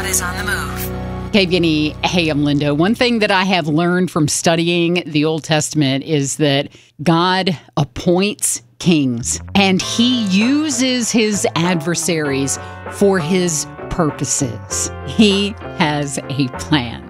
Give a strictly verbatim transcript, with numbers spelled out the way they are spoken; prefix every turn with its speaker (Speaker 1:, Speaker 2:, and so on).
Speaker 1: is on the move.
Speaker 2: Hey, Vinny. Hey, I'm Linda. One thing that I have learned from studying the Old Testament is that God appoints kings, and he uses his adversaries for his purposes. He has a plan.